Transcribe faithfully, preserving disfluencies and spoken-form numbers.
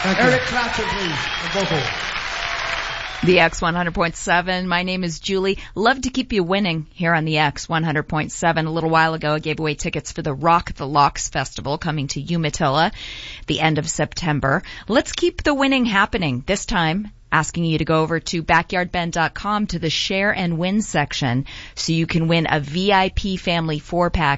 Eric Clapton, please, on vocal. The X one hundred point seven. My name is Julie. Love to keep you winning here on the X one hundred point seven. A little while ago, I gave away tickets for the Rock the Locks Festival coming to Umatilla the end of September. Let's keep the winning happening. This time, asking you to go over to backyard bend dot com to the Share and Win section so you can win a V I P family four-pack